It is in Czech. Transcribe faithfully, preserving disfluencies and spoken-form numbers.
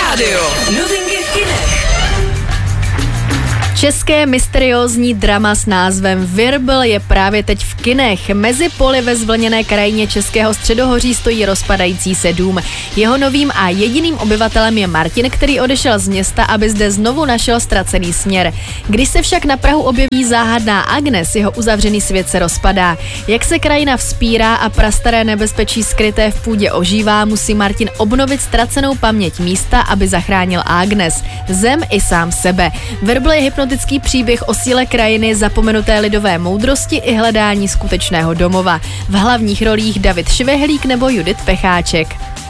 rádio. Novinky v kinech. České mysteriózní drama s názvem Virbl je právě teď v kinech. Mezi poli ve zvlněné krajině Českého středohoří stojí rozpadající se dům. Jeho novým a jediným obyvatelem je Martin, který odešel z města, aby zde znovu našel ztracený směr. Když se však na prahu objeví záhadná Agnes, jeho uzavřený svět se rozpadá. Jak se krajina vzpírá a prastaré nebezpečí skryté v půdě ožívá, musí Martin obnovit ztracenou paměť místa, aby zachránil Agnes, zem i sám sebe. Virbl je hypnotický příběh o síle krajiny, zapomenuté lidové moudrosti i hledání skutečného domova. V hlavních rolích David Švehlík nebo Judith Pecháček.